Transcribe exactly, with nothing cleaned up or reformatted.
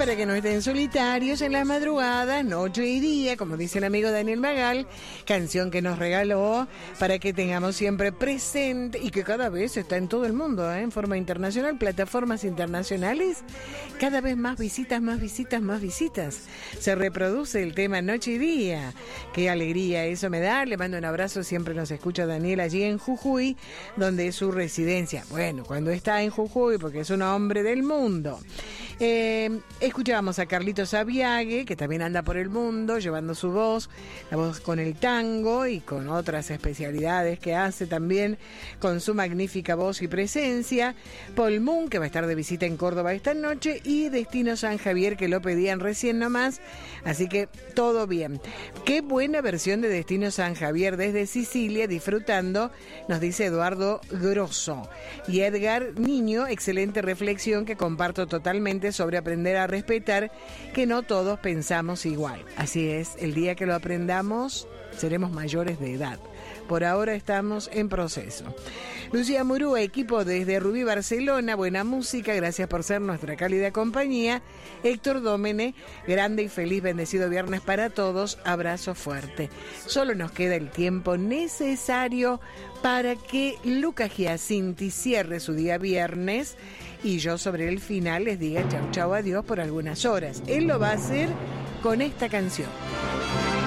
para que no estén solitarios en las madrugadas, noche y día, como dice el amigo Daniel Magal, canción que nos regaló para que tengamos siempre presente y que cada vez está en todo el mundo, ¿eh? En forma internacional, plataformas internacionales, cada vez más visitas, más visitas, más visitas. Se reproduce el tema noche y día. Qué alegría eso me da. Le mando un abrazo, siempre nos escucha Daniel allí en Jujuy, donde es su residencia. Bueno, cuando está en Jujuy, porque es un hombre del mundo. Eh, escuchábamos a Carlitos Aviague, que también anda por el mundo llevando su voz, la voz con el tango y con otras especialidades que hace también con su magnífica voz y presencia. Paul Moon, que va a estar de visita en Córdoba esta noche, y Destino San Javier, que lo pedían recién nomás, así que todo bien. Qué buena versión de Destino San Javier desde Sicilia, disfrutando, nos dice Eduardo Grosso. Y Edgar Niño, excelente reflexión que comparto totalmente sobre aprender a respetar que no todos pensamos igual. Así es, el día que lo aprendamos seremos mayores de edad. Por ahora estamos en proceso. Lucía Murúa, equipo desde Rubí, Barcelona, buena música, gracias por ser nuestra cálida compañía. Héctor Dómene, grande y feliz, bendecido viernes para todos, abrazo fuerte. Solo nos queda el tiempo necesario para que Lucas Giacinti cierre su día viernes y yo sobre el final les diga chau chau adiós por algunas horas. Él lo va a hacer con esta canción.